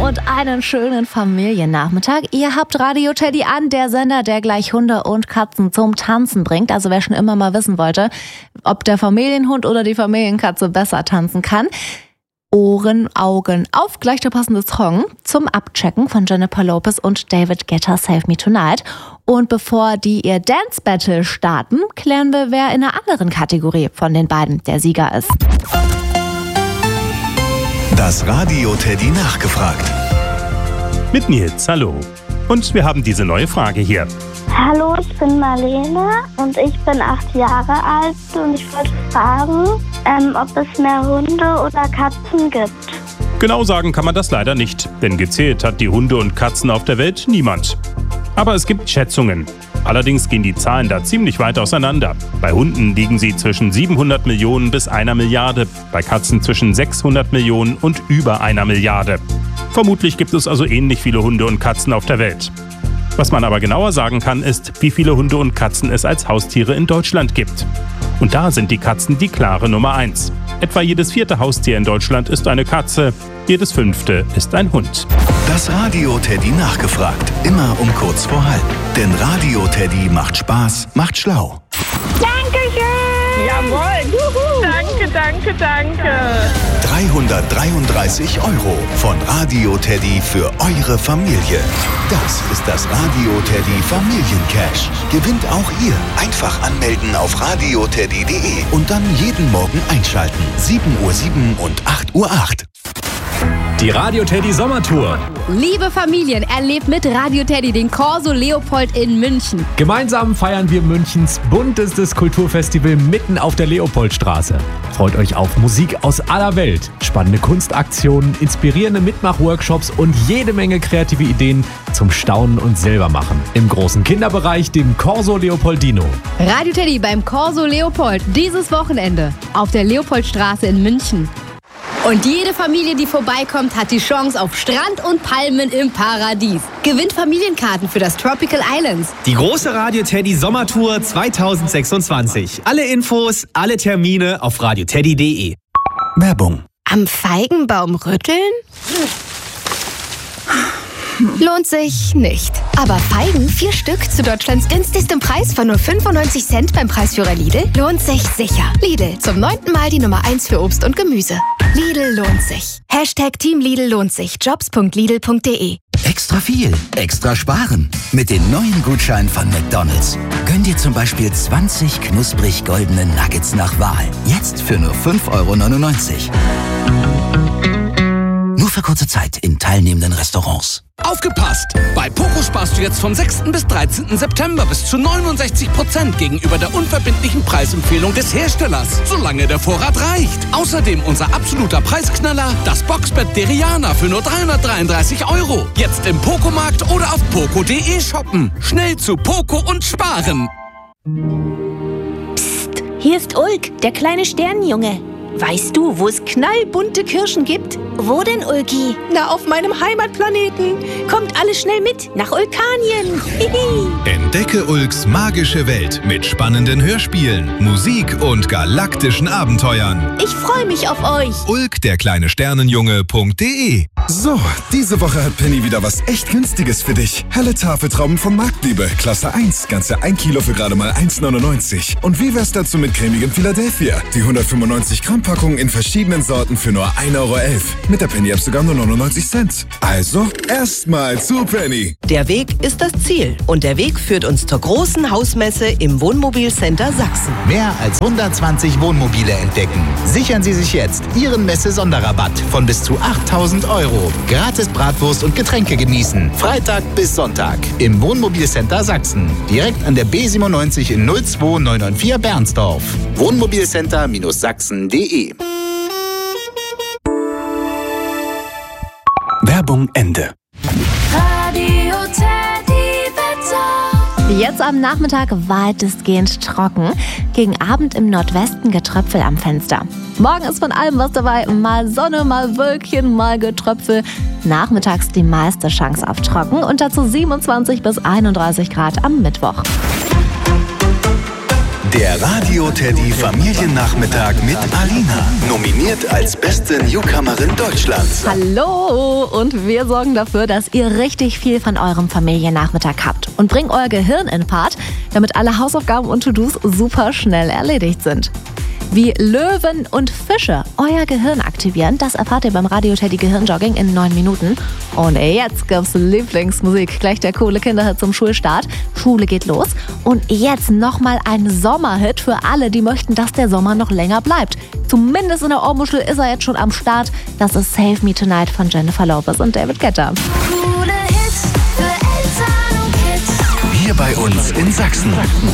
und einen schönen Familiennachmittag. Ihr habt Radio Teddy an, der Sender, der gleich Hunde und Katzen zum Tanzen bringt. Also wer schon immer mal wissen wollte, ob der Familienhund oder die Familienkatze besser tanzen kann. Ohren, Augen auf, gleich der passende Song zum Abchecken von Jennifer Lopez und David Guetta, Save Me Tonight. Und bevor die ihr Dance Battle starten, klären wir, wer in einer anderen Kategorie von den beiden der Sieger ist. Das Radio Teddy nachgefragt. Mit Nils, hallo. Und wir haben diese neue Frage hier. Hallo, ich bin Marlene und ich bin 8 Jahre alt und ich wollte fragen, ob es mehr Hunde oder Katzen gibt. Genau sagen kann man das leider nicht, denn gezählt hat die Hunde und Katzen auf der Welt niemand. Aber es gibt Schätzungen. Allerdings gehen die Zahlen da ziemlich weit auseinander. Bei Hunden liegen sie zwischen 700 Millionen bis 1 Milliarde, bei Katzen zwischen 600 Millionen und über 1 Milliarde. Vermutlich gibt es also ähnlich viele Hunde und Katzen auf der Welt. Was man aber genauer sagen kann, ist, wie viele Hunde und Katzen es als Haustiere in Deutschland gibt. Und da sind die Katzen die klare Nummer 1. Etwa jedes 4. Haustier in Deutschland ist eine Katze, jedes 5. ist ein Hund. Das Radio Teddy nachgefragt. Immer um kurz vor halb. Denn Radio Teddy macht Spaß, macht schlau. Dankeschön! Jawohl! Juhu. Danke. 333 € von Radio Teddy für eure Familie. Das ist das Radio Teddy Familiencash. Gewinnt auch ihr. Einfach anmelden auf radioteddy.de und dann jeden Morgen einschalten. 7:07 Uhr und 8:08 Uhr. Die Radio Teddy Sommertour. Liebe Familien, erlebt mit Radio Teddy den Corso Leopold in München. Gemeinsam feiern wir Münchens buntestes Kulturfestival mitten auf der Leopoldstraße. Freut euch auf Musik aus aller Welt, spannende Kunstaktionen, inspirierende Mitmachworkshops und jede Menge kreative Ideen zum Staunen und Selbermachen. Im großen Kinderbereich, dem Corso Leopoldino. Radio Teddy beim Corso Leopold dieses Wochenende auf der Leopoldstraße in München. Und jede Familie, die vorbeikommt, hat die Chance auf Strand und Palmen im Paradies. Gewinnt Familienkarten für das Tropical Islands. Die große Radio Teddy Sommertour 2026. Alle Infos, alle Termine auf radioteddy.de. Werbung. Am Feigenbaum rütteln? Lohnt sich nicht. Aber Feigen, 4 Stück zu Deutschlands günstigstem Preis von nur 95 Cent beim Preisführer Lidl, lohnt sich sicher. Lidl, zum 9. Mal die Nummer 1 für Obst und Gemüse. Lidl lohnt sich. #Team Lidl lohnt sich. Jobs.lidl.de. Extra viel, extra sparen. Mit den neuen Gutscheinen von McDonald's. Gönn dir zum Beispiel 20 knusprig goldene Nuggets nach Wahl. Jetzt für nur 5,99 €. Nur für kurze Zeit in teilnehmenden Restaurants. Aufgepasst! Bei Poco sparst du jetzt vom 6. bis 13. September bis zu 69% gegenüber der unverbindlichen Preisempfehlung des Herstellers, solange der Vorrat reicht. Außerdem unser absoluter Preisknaller, das Boxbett Deriana für nur 333 €. Jetzt im Poco-Markt oder auf poco.de shoppen. Schnell zu Poco und sparen. Psst, hier ist Ulk, der kleine Sternenjunge. Weißt du, wo es knallbunte Kirschen gibt? Wo denn, Ulki? Na, auf meinem Heimatplaneten. Kommt alle schnell mit nach Ulkanien. Entdecke Ulks magische Welt mit spannenden Hörspielen, Musik und galaktischen Abenteuern. Ich freue mich auf euch. Ulk, der kleine Sternenjunge.de. So, diese Woche hat Penny wieder was echt Günstiges für dich. Helle Tafeltrauben von Marktliebe, Klasse 1, ganze 1 Kilo für gerade mal 1,99. Und wie wär's dazu mit cremigem Philadelphia? Die 195 Gramm Packung in verschiedenen Sorten für nur 1,11 €. Mit der Penny-App sogar nur 99 Cent. Also, erstmal zu Penny. Der Weg ist das Ziel und der Weg führt uns zur großen Hausmesse im Wohnmobilcenter Sachsen. Mehr als 120 Wohnmobile entdecken. Sichern Sie sich jetzt Ihren Messe-Sonderrabatt von bis zu 8.000 €. Gratis Bratwurst und Getränke genießen. Freitag bis Sonntag im Wohnmobilcenter Sachsen. Direkt an der B97 in 02994 Bernsdorf. Wohnmobilcenter-sachsen.de. Werbung Ende. Radio Teddy Wetter. Jetzt am Nachmittag weitestgehend trocken. Gegen Abend im Nordwesten Getröpfel am Fenster. Morgen ist von allem was dabei. Mal Sonne, mal Wölkchen, mal Getröpfel. Nachmittags die meiste Chance auf Trocken und dazu 27 bis 31 Grad am Mittwoch. Der Radio Teddy Familiennachmittag mit Alina. Nominiert als beste Newcomerin Deutschlands. Hallo! Und wir sorgen dafür, dass ihr richtig viel von eurem Familiennachmittag habt. Und bringen euer Gehirn in Fahrt, damit alle Hausaufgaben und To-Dos super schnell erledigt sind. Wie Löwen und Fische euer Gehirn aktivieren, das erfahrt ihr beim Radio Teddy Gehirnjogging in 9 Minuten. Und jetzt gibt's Lieblingsmusik. Gleich der coole Kinderhit zum Schulstart. Schule geht los. Und jetzt nochmal ein Sommerhit für alle, die möchten, dass der Sommer noch länger bleibt. Zumindest in der Ohrmuschel ist er jetzt schon am Start. Das ist Save Me Tonight von Jennifer Lopez und David Guetta. Hier bei uns in Sachsen.